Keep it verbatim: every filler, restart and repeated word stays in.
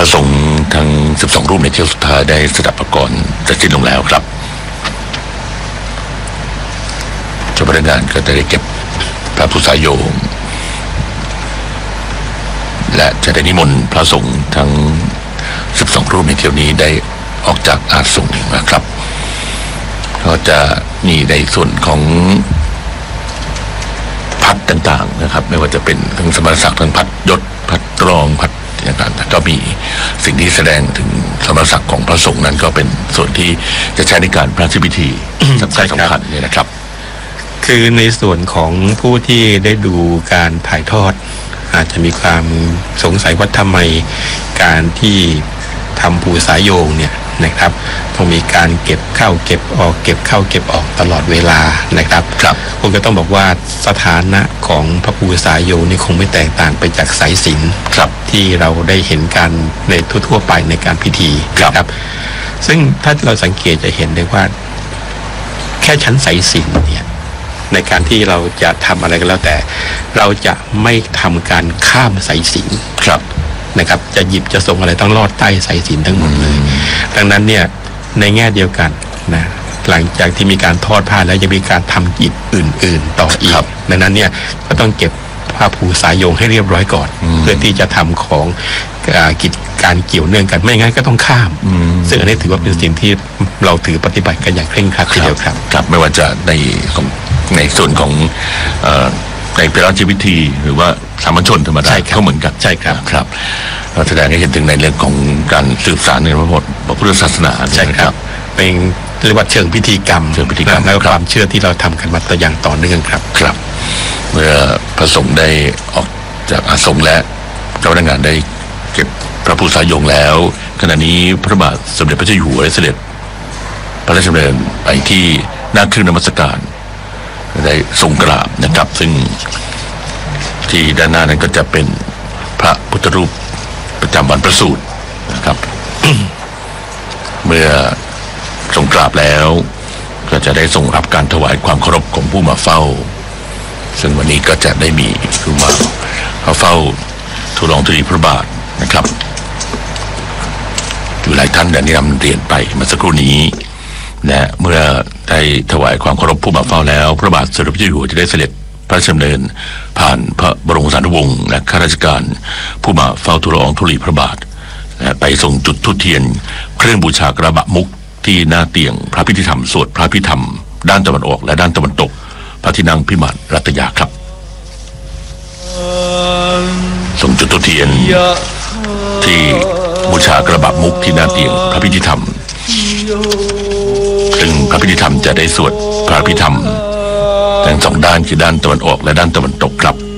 ระสงฆ์ทั้งสิบสองรูปในเที่ยวสุดท้ายได้สดับประกรณ์เสร็จสิ้นลงแล้วครับเจ้าพนักงานก็จะได้เก็บพระพุทธสายโยมและจะได้นิมนต์พระสงฆ์ทั้งสิบสองรูปในเที่ยวนี้ได้ออกจากอาสงฆ์นะครับก็จะมีในส่วนของพัดต่างๆนะครับไม่ว่าจะเป็นทั้งสมณศักดิ์ทั้งพัดยศพัดรองพัดต่างๆก็มีสิ่งที่แสดงถึงสมณศักดิ์ของพระสงฆ์นั้นก็เป็นส่วนที่จะใช้ในการพระราชพิธีสำคัญสำคัญเนี่ยนะครับคือในส่วนของผู้ที่ได้ดูการถ่ายทอดอาจจะมีความสงสัยว่าทำไมการที่ทำภูสายโยงเนี่ยนะครับต้องมีการเก็บเข้าเก็บออกเก็บเข้าเก็บออกตลอดเวลานะครับครับผมก็ต้องบอกว่าสถานะของพระภูสายโยงนี่คงไม่แตกต่างไปจากสายสิญจน์ที่เราได้เห็นกันในทั่วๆไปในการพิธีครับซึ่งถ้าเราสังเกตจะเห็นได้ว่าแค่ชั้นสายสิญจน์เนี่ยในการที่เราจะทำอะไรก็แล้วแต่เราจะไม่ทำการข้ามสายสิญจน์ครับนะครับจะหยิบจะส่งอะไรต้องลอดใต้สายสิญจน์ทั้งหมดเลยดังนั้นเนี่ยในแง่เดียวกันนะหลังจากที่มีการทอดผ้าแล้วยังมีการทำกิจอื่นๆต่ออีกดังนั้นเนี่ยก็ต้องเก็บผ้าภูสายโยงให้เรียบร้อยก่อนเพื่อที่จะทำของกิจการเกี่ยวเนื่องกันไม่งั้นก็ต้องข้ามซึ่งอันนี้ถือว่าเป็นสิ่งที่เราถือปฏิบัติกันอย่างเคร่งครัดทีเดียวครับครับไม่ว่าจะในในส่วนของในพระราชพิธีหรือว่าสามัญชนธรรมดาก็เหมือนกันใช่ครับครับเราแสดงให้เห็นถึงในเรื่องของการสืบสานในพระพุทธศาสนาใช่ครับเป็นเรียกว่าเชิงพิธีกรรมเชิงพิธีกรรมและความเชื่อที่เราทำกันมาต่ออย่างต่อเนื่องครับครับเมื่อพระสงฆ์ได้ออกจากอาสมและเจ้าพนักงานได้เก็บพระภูสายโยงแล้วขณะนี้พระบาทสมเด็จพระเจ้าอยู่หัวได้เสด็จพระราชดำเนินไปที่หน้าเครื่องนมัสการได้ทรงกราบนะครับซึ่งที่ด้านหน้านั้นก็จะเป็นพระพุทธรูปประจำวันประสูตินะครับ เมื่อทรงกราบแล้วก็จะได้ทรงรับการถวายความเคารพของผู้มาเฝ้าซึ่งวันนี้ก็จะได้มีผู้มาเฝ้าทูลละอองธุลีพระบาทนะครับอยู่หลายท่านได้นำเรียนไปเมื่อสักครู่นี้และเมื่อได้ถวายความเคารพผู้มาเฝ้าแล้วพระบาทสมเด็จพระเจ้าอยู่หัวจะได้เสด็จพระราชดำเนินผ่านพระบรมสารีวงศ์และข้าราชการผู้มาเฝ้าทูลละอองธุลีพระบาทไปส่งจุดธูปเทียนเครื่องบูชากระบะมุกที่หน้าเตียงพระพิธีธรรมสวดพระพิธรรมด้านตะวันออกและด้านตะวันตกพระที่นั่งพิมานรัตยาครับส่งจุดธูปเทียนที่บูชากระบะมุกที่หน้าเตียงพระพิธีธรรมซึ่งพระพิธีธรรมจะได้สวดพระพิธรรมทั้งสองด้านคือด้านตะวันออกและด้านตะวันตกครับ